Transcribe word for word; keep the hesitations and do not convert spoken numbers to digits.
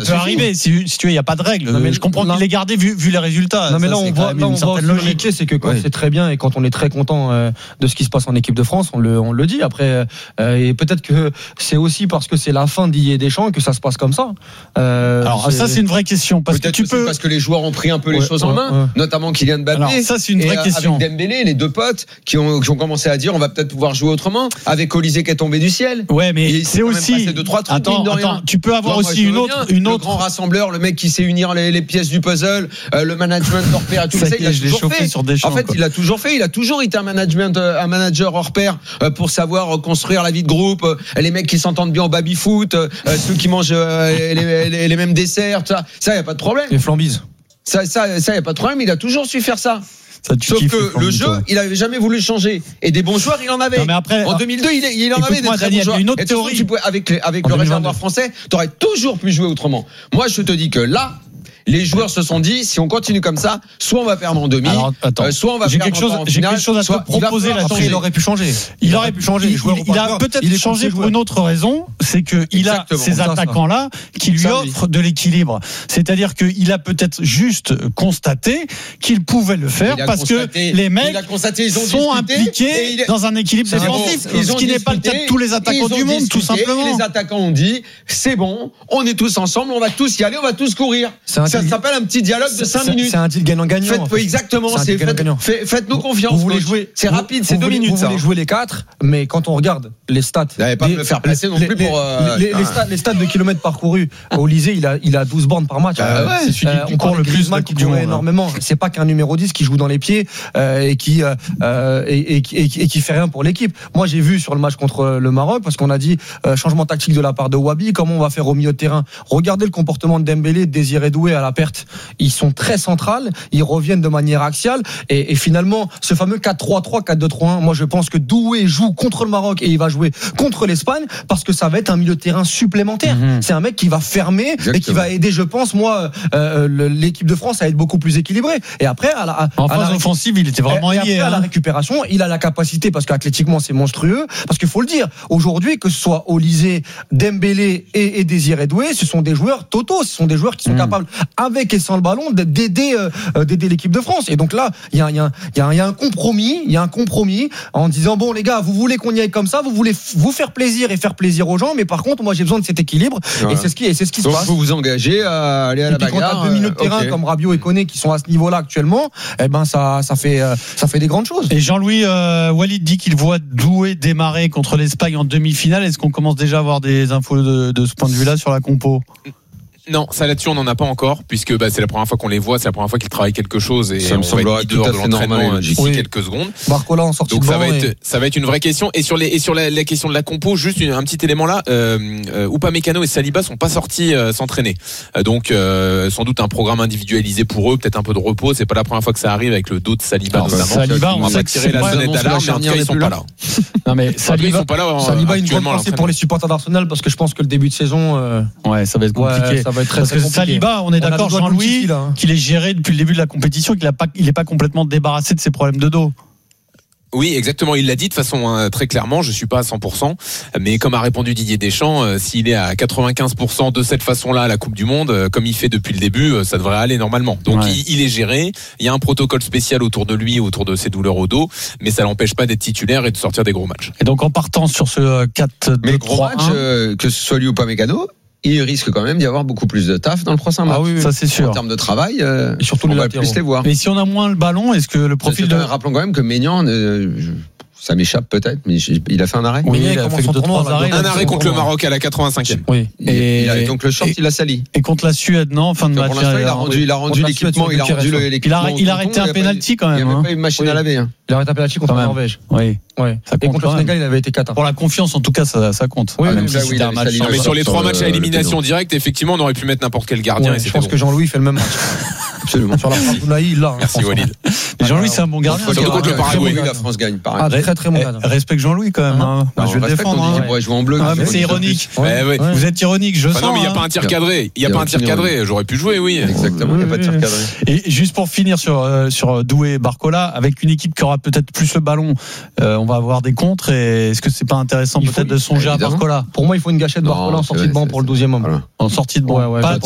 peut arriver. Si, si tu veux, il n'y a pas de règle. Non, mais je comprends qu'il l'ait gardé vu, vu les résultats. Non, mais ça, là, on voit, là, on voit logique. C'est que quand ouais. c'est très bien et quand on est très content euh, de ce qui se passe en équipe de France, on le, on le dit. Après, euh, et peut-être que c'est aussi parce que c'est la fin d'Didier Deschamps que ça se passe comme ça. Euh, Alors, c'est... ça, c'est une vraie question. Parce peut-être que tu peux. Parce que les joueurs ont pris un peu les ouais, choses ouais, en main, ouais. notamment Kylian Mbappé. Alors, ça, c'est une vraie et question. Avec Dembélé, les deux potes qui ont, qui ont commencé à dire on va peut-être pouvoir jouer autrement. Avec Olysée qui est tombé du ciel. Ouais, mais c'est aussi. Deux, trois trucs, attends, attends, tu peux avoir non, aussi une autre, une autre. Le grand rassembleur, le mec qui sait unir les, les pièces du puzzle, euh, le management hors pair, tout ça, ça il a toujours fait. Sur Deschamps, en fait, quoi. il a toujours fait. Il a toujours été un management, un manager hors pair euh, pour savoir construire la vie de groupe. Euh, les mecs qui s'entendent bien au baby foot, euh, ceux qui mangent euh, les, les, les mêmes desserts, ça, ça y a pas de problème. Les flambises. Ça, ça, ça y a pas de problème. Il a toujours su faire ça. Ça, sauf que le jeu, toi. il avait jamais voulu changer. Et des bons joueurs, il en avait. Non, mais après, en deux mille deux, il, il en avait des très Daniel, bons joueurs. Une autre et théorie. Tu pouvais, avec les, avec le réservoir français, t'aurais toujours pu jouer autrement. Moi, je te dis que là, les joueurs se sont dit, si on continue comme ça, soit on va perdre en demi, Alors, euh, soit on va j'ai perdre quelque chose, en j'ai finale, quelque chose à te proposer là. Il aurait pu changer. Il, il aurait pu changer. Il, il, il a peut-être il changé pour une autre raison, c'est que il a ces attaquants-là qui lui ça, offrent oui. de l'équilibre. C'est-à-dire qu'il a peut-être juste constaté qu'il pouvait le faire parce que les mecs sont impliqués dans un équilibre défensif, ce qui n'est pas le cas de tous les attaquants du monde, tout simplement. Les attaquants ont dit, c'est bon, on est tous ensemble, on va tous y aller, on va tous courir. Ça s'appelle un petit dialogue de cinq minutes. C'est un deal gagnant-gagnant. Faites, en fait. Exactement. C'est faites, faites, faites-nous confiance. Vous voulez jouer. C'est rapide, c'est deux minutes. Vous voulez jouer les quatre, mais quand on regarde les stats. Vous n'allez pas me faire passer non plus pour. Les stats de kilomètres parcourus. Olysée, il a, il a douze bornes par match. Euh, ouais, c'est celui euh, qui court le plus mal, qui court énormément. C'est pas qu'un numéro dix qui joue dans les pieds euh, et qui euh, et, et, et, et qui fait rien pour l'équipe. Moi, j'ai vu sur le match contre le Maroc parce qu'on a dit euh, changement tactique de la part de Wabi. Comment on va faire au milieu de terrain? Regardez le comportement de Dembélé, de Désiré Doué à la perte. Ils sont très centrales, ils reviennent de manière axiale et, et finalement ce fameux quatre trois trois, quatre deux trois un, moi je pense que Doué joue contre le Maroc et il va jouer contre l'Espagne parce que ça va être un milieu de terrain supplémentaire. Mmh. C'est un mec qui va fermer Exactement. et qui va aider, je pense moi, euh, l'équipe de France à être beaucoup plus équilibrée. Et après à la, à, en phase la, offensive, il était vraiment et lié. Après, hein. à la récupération, il a la capacité parce qu'athlétiquement c'est monstrueux. Parce qu'il faut le dire, aujourd'hui que ce soit Olysée, Dembélé et, et Désiré Doué, ce sont des joueurs totaux, ce sont des joueurs qui sont mmh. capables avec et sans le ballon d'aider euh, d'aider l'équipe de France. Et donc là, il y a, y, a, y, a, y a un compromis, il y a un compromis en disant bon les gars, vous voulez qu'on y aille comme ça, vous voulez f- vous faire plaisir et faire plaisir aux gens, mais par contre moi j'ai besoin de cet équilibre voilà. et c'est ce qui et c'est ce qui donc se passe. Vous vous engagez à aller à et la puis bagarre. Quand t'as deux milieux de terrain okay. comme Rabiot et Koné qui sont à ce niveau-là actuellement, eh ben ça ça fait euh, ça fait des grandes choses. Et Jean-Louis euh, Walid dit qu'il voit Doué démarrer contre l'Espagne en demi-finale. Est-ce qu'on commence déjà à avoir des infos de, de ce point de vue-là sur la compo? Non, ça là-dessus on n'en a pas encore puisque bah, c'est la première fois qu'on les voit, c'est la première fois qu'ils travaillent quelque chose et ça on me semble va être mis dehors de l'entraînement d'ici oui. quelques secondes. Barcola en sortie donc de ça va et... être ça va être une vraie question et sur les et sur la, la question de la compo juste une, un petit élément là euh, euh, Upamecano et Saliba sont pas sortis euh, s'entraîner euh, donc euh, sans doute un programme individualisé pour eux, peut-être un peu de repos, c'est pas la première fois que ça arrive avec le dos de Saliba Alors, notamment. Saliba on va pas tirer la sonnette d'alarme mais en tout cas ils sont pas là. Non mais Saliba, ils sont pas là Saliba une bonne pensée pour les supporters d'Arsenal parce que je pense que le début de saison euh... ouais ça va être compliqué. Ouais, ça va être très, très compliqué. Saliba, on est on d'accord, Jean-Louis, là, hein. qu'il est géré depuis le début de la compétition, qu'il n'est pas, il pas complètement débarrassé de ses problèmes de dos. Oui, exactement. Il l'a dit de façon euh, très clairement. Je suis pas à cent pour cent, mais comme a répondu Didier Deschamps, euh, s'il est à quatre-vingt-quinze pour cent de cette façon-là à la Coupe du Monde, euh, comme il fait depuis le début, euh, ça devrait aller normalement. Donc ouais. il, il est géré. Il y a un protocole spécial autour de lui, autour de ses douleurs au dos, mais ça l'empêche pas d'être titulaire et de sortir des gros matchs. Et donc en partant sur ce quatre deux trois un, euh, que ce soit lui ou pas Upamecano, il risque quand même d'y avoir beaucoup plus de taf dans le prochain match. Ah oui, ça c'est sûr. En termes de travail, euh, et surtout on les va latéraux. plus les voir. Mais si on a moins le ballon, est-ce que le profil de... Rappelons quand même que Maignan, euh, ça m'échappe peut-être, mais il a fait un arrêt. Oui, il, il a fait deux, trois arrêts. Un arrêt contre le Maroc à la quatre-vingt-cinquième. Oui. Et, et, et donc le short, et, il a sali. Et contre la Suède, non, fin de match. Pour l'instant, il a rendu, il a rendu l'équipement, il a rendu l'équipement. Il a arrêté un penalty quand même. Il n'y avait pas une machine à laver. Il a arrêté un penalty contre la Norvège. Oui. Ouais. Ça et contre le Sénégal, il avait été cata. Pour la confiance, en tout cas, ça, ça compte. Oui, ah, même oui, si oui, un match. Mais sur les trois matchs à élimination directe, effectivement, on aurait pu mettre n'importe quel gardien. Ouais, et je pense bon. que Jean-Louis fait le même match. Absolument. Sur la France Ounaï, il l'a. Merci Walid. Jean-Louis, c'est un bon gardien. Surtout contre le Paraguay. La France gagne, pareil. Ah, très très bon gardien. Respecte Jean-Louis quand même. Hein. Non, je vais le défendre. Il pourrait jouer en bleu. Ah, mais c'est ironique. Ouais, ouais. Vous êtes ironique, je enfin, sens. Non, mais il n'y a hein. pas un tir cadré. Il n'y a, a pas un tir cadré. J'aurais pu jouer, oui. Exactement. Il n'y a pas de tir cadré. Et juste pour finir sur euh, sur Doué et Barcola, avec une équipe qui aura peut-être plus le ballon, euh, on va avoir des contres. Et est-ce que c'est pas intéressant il peut-être faut, de songer à Barcola? Pour moi, il faut une gâchette de Barcola en sortie de banc pour le douzième homme. En sortie de banc.